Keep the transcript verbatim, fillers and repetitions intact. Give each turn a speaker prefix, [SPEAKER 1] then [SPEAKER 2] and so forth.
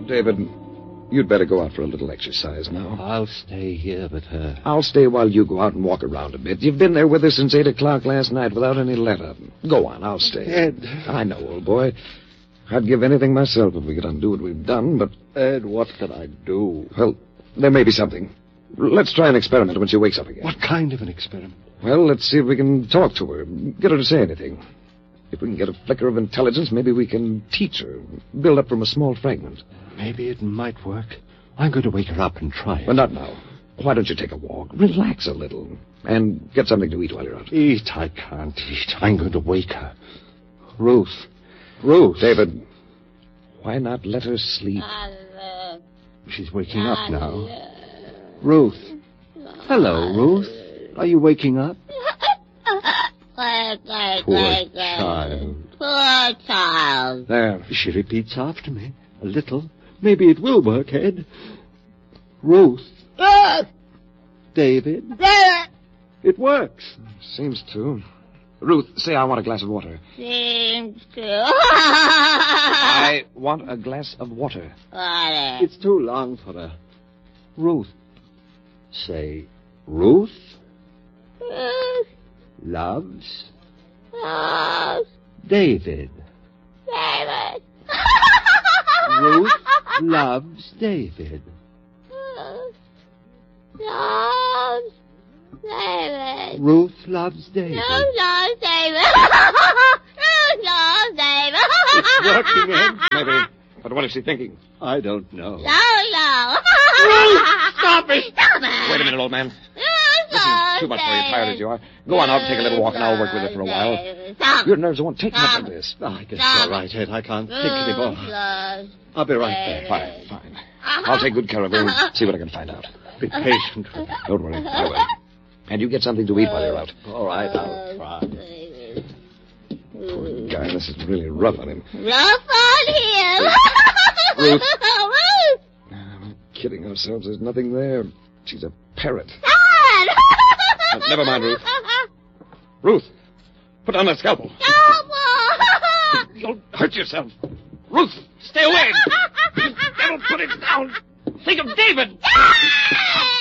[SPEAKER 1] David, you'd better go out for a little exercise now.
[SPEAKER 2] I'll stay here with her.
[SPEAKER 1] I'll stay while you go out and walk around a bit. You've been there with us since eight o'clock last night without any let-up. Go on, I'll stay.
[SPEAKER 2] Ed.
[SPEAKER 1] I know, old boy. I'd give anything myself if we could undo what we've done, but...
[SPEAKER 2] Ed, what can I do?
[SPEAKER 1] Well, there may be something. Let's try an experiment when she wakes up again.
[SPEAKER 2] What kind of an experiment?
[SPEAKER 1] Well, let's see if we can talk to her, get her to say anything. If we can get a flicker of intelligence, maybe we can teach her, build up from a small fragment.
[SPEAKER 2] Maybe it might work. I'm going to wake her up and try it.
[SPEAKER 1] Well, not now. Why don't you take a walk? Relax a little. And get something to eat while you're out.
[SPEAKER 2] Eat? I can't eat. I'm going to wake her. Ruth. Ruth.
[SPEAKER 1] David, why not let her sleep?
[SPEAKER 2] She's waking up now. Ruth. Hello, Ruth. Are you waking up? Poor child.
[SPEAKER 3] Poor child.
[SPEAKER 1] There.
[SPEAKER 2] She repeats after me. A little. Maybe it will work, Ed. Ruth. David. It works.
[SPEAKER 1] Seems to. Ruth, say I want a glass of water.
[SPEAKER 3] Seems to.
[SPEAKER 1] I want a glass of water.
[SPEAKER 3] Water.
[SPEAKER 2] It's too long for her. Ruth. Say, Ruth loves
[SPEAKER 3] Loves
[SPEAKER 2] David.
[SPEAKER 3] David.
[SPEAKER 2] Ruth loves David.
[SPEAKER 3] Loves David.
[SPEAKER 2] Ruth loves David.
[SPEAKER 3] Ruth loves David. Ruth loves David.
[SPEAKER 2] It's working, Ed.
[SPEAKER 1] Maybe. But what is she thinking?
[SPEAKER 2] I don't know.
[SPEAKER 3] No, no.
[SPEAKER 2] Ruth, stop it.
[SPEAKER 3] Stop it.
[SPEAKER 1] Wait a minute, old man.
[SPEAKER 3] Ruth
[SPEAKER 1] This is too much for you, tired as you are. Go on out, take a little walk, and I'll work with her for a while.
[SPEAKER 3] Stop.
[SPEAKER 1] Your nerves won't take much of this.
[SPEAKER 2] Oh, I guess you're right, Ed. I can't think anymore.
[SPEAKER 3] Loves
[SPEAKER 2] I'll be right back.
[SPEAKER 1] Fine, fine. I'll take good care of her and see what I can find out.
[SPEAKER 2] Be patient with her.
[SPEAKER 1] Don't worry, I will. And you get something to eat while you're out.
[SPEAKER 2] All right, I'll try.
[SPEAKER 1] Poor guy, this is really rough on him.
[SPEAKER 3] Rough on him.
[SPEAKER 1] Ruth.
[SPEAKER 3] Ruth.
[SPEAKER 1] I'm kidding ourselves. There's nothing there. She's a parrot.
[SPEAKER 3] Dad.
[SPEAKER 1] Uh, never mind, Ruth. Ruth, put on that scalpel.
[SPEAKER 3] Scalpel.
[SPEAKER 1] You'll hurt yourself. Ruth, stay away. Devil, put it down. Think of David.